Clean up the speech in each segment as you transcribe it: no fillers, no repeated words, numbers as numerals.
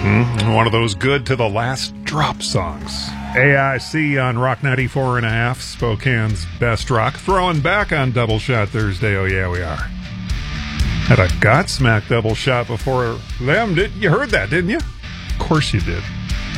One of those good to the last drop songs. AIC on Rock 94.5, Spokane's best rock. Throwing back on Double Shot Thursday. Oh, yeah, we are. Had a Godsmack double shot before them. You heard that, didn't you? Of course you did.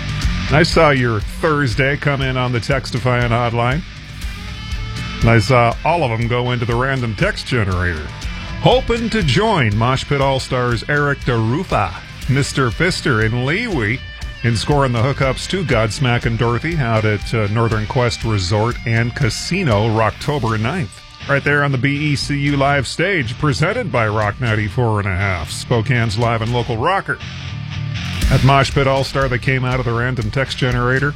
I saw your Thursday come in on the Textify and hotline. And I saw all of them go into the random text generator. Hoping to join Mosh Pit All-Stars Eric DeRufa, Mr. Pfister, and Leewee in scoring the hookups to Godsmack and Dorothy out at Northern Quest Resort and Casino, October 9th. Right there on the BECU live stage, presented by Rock 94.5, Spokane's live and local rocker. At Mosh Pit All-Star that came out of the random text generator,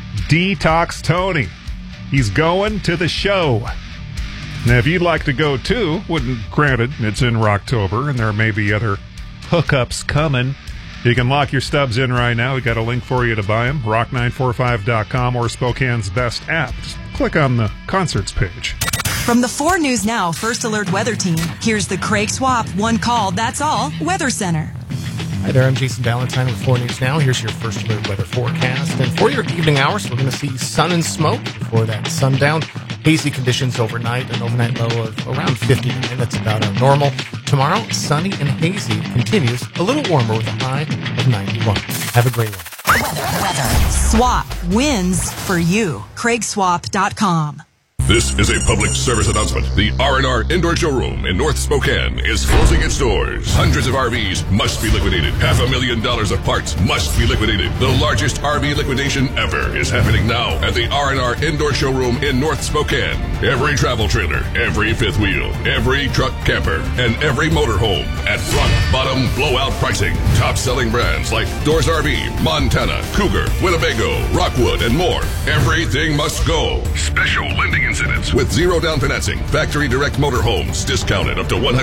Detox Tony. He's going to the show. Now, if you'd like to go too, granted, it's in Rocktober, and there may be other hookups coming. You can lock your stubs in right now. We got a link for you to buy them, rock945.com or Spokane's Best app. Just click on the concerts page. From the 4 News Now First Alert Weather Team, here's the Craig Swap One Call, That's All Weather Center. Hi there, I'm Jason Ballantyne with 4 News Now. Here's your First Alert weather forecast. And for your evening hours, we're going to see sun and smoke before that sundown. Hazy conditions overnight, an overnight low of around 59. That's about our normal. Tomorrow, sunny and hazy continues, a little warmer with a high of 91. Have a great one. Weather. Swap wins for you. CraigSwap.com. This is a public service announcement. The R&R Indoor Showroom in North Spokane is closing its doors. Hundreds of RVs must be liquidated. $500,000 of parts must be liquidated. The largest RV liquidation ever is happening now at the R&R Indoor Showroom in North Spokane. Every travel trailer, every fifth wheel, every truck camper, and every motorhome at rock bottom blowout pricing. Top selling brands like Doors RV, Montana, Cougar, Winnebago, Rockwood, and more. Everything must go. Special lending incentives with zero down financing. Factory direct motorhomes discounted up to $130,000.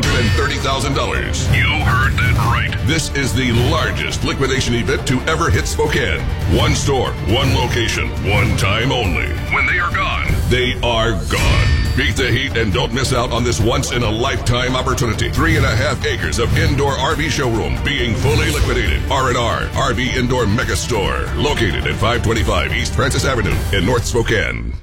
You heard that right. This is the largest liquidation event to ever hit Spokane. One store, one location, one time only. When they are gone, they are gone. Beat the heat and don't miss out on this once-in-a-lifetime opportunity. 3.5 acres of indoor RV showroom being fully liquidated. R&R RV Indoor Mega Store, located at 525 East Francis Avenue in North Spokane.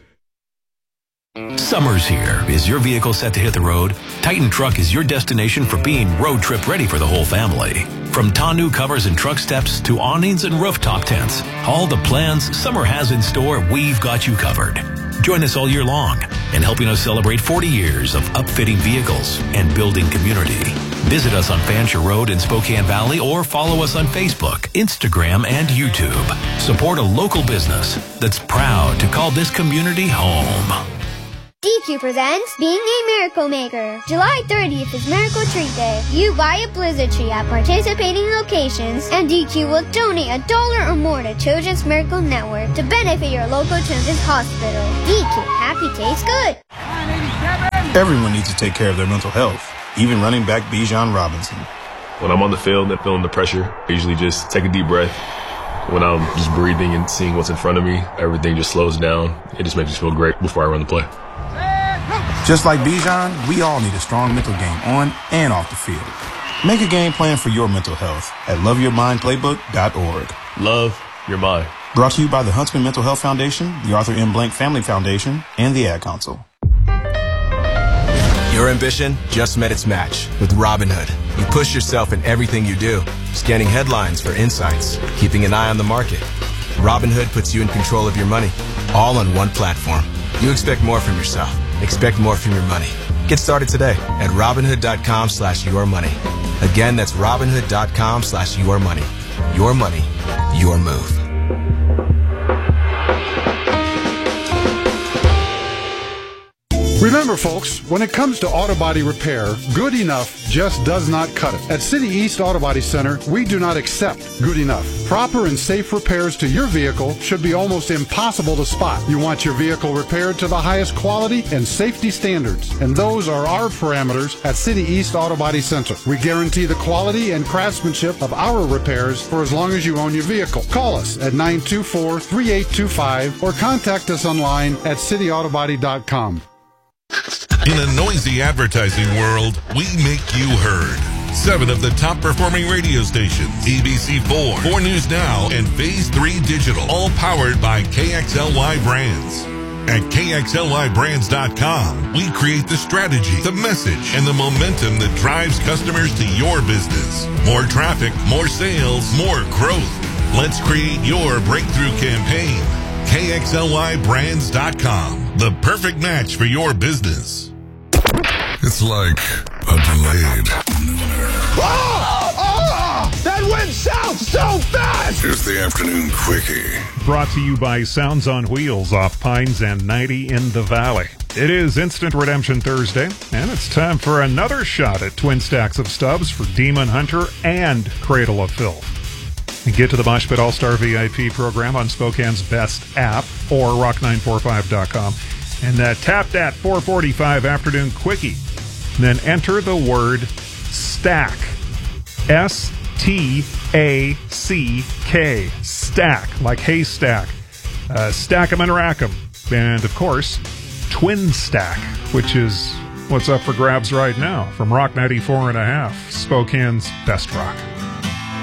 Summer's here. Is your vehicle set to hit the road? Titan Truck is your destination for being road trip ready for the whole family. From tonneau covers and truck steps to awnings and rooftop tents, all the plans Summer has in store, we've got you covered. Join us all year long in helping us celebrate 40 years of upfitting vehicles and building community. Visit us on Fancher Road in Spokane Valley or follow us on Facebook, Instagram, and YouTube. Support a local business that's proud to call this community home. DQ presents Being a Miracle Maker. July 30th is Miracle Tree Day. You buy a blizzard tree at participating locations, and DQ will donate $1 or more to Children's Miracle Network to benefit your local children's hospital. DQ, happy tastes good. Everyone needs to take care of their mental health, even running back Bijan Robinson. When I'm on the field and feeling the pressure, I usually just take a deep breath. When I'm just breathing and seeing what's in front of me, everything just slows down. It just makes me feel great before I run the play. Just like Bijan, we all need a strong mental game on and off the field. Make a game plan for your mental health at loveyourmindplaybook.org. Love your mind. Brought to you by the Huntsman Mental Health Foundation, the Arthur M. Blank Family Foundation, and the Ad Council. Your ambition just met its match with Robinhood. You push yourself in everything you do, scanning headlines for insights, keeping an eye on the market. Robinhood puts you in control of your money, all on one platform. You expect more from yourself. Expect more from your money. Get started today at Robinhood.com/yourmoney. Again, that's Robinhood.com/yourmoney. Your money, your move. Remember, folks, when it comes to auto body repair, good enough just does not cut it. At City East Auto Body Center, we do not accept good enough. Proper and safe repairs to your vehicle should be almost impossible to spot. You want your vehicle repaired to the highest quality and safety standards, and those are our parameters at City East Auto Body Center. We guarantee the quality and craftsmanship of our repairs for as long as you own your vehicle. Call us at 924-3825 or contact us online at cityautobody.com. In a noisy advertising world, we make you heard. 7 of the top performing radio stations, ABC4, 4 News Now, and Phase 3 Digital, all powered by KXLY Brands. At KXLYBrands.com, we create the strategy, the message, and the momentum that drives customers to your business. More traffic, more sales, more growth. Let's create your breakthrough campaign. KXLYBrands.com, the perfect match for your business. It's like a delayed nooner. That went south so fast! Here's the afternoon quickie. Brought to you by Sounds on Wheels off Pines and 90 in the Valley. It is Instant Redemption Thursday, and it's time for another shot at twin stacks of stubs for Demon Hunter and Cradle of Filth. And get to the Mosh Pit All-Star VIP program on Spokane's best app or rock945.com. And tap that 445 afternoon quickie. Then enter the word stack. S-T-A-C-K. Stack, like haystack. Stack 'em and rack 'em. And, of course, twin stack, which is what's up for grabs right now from Rock 94.5, Spokane's best rock.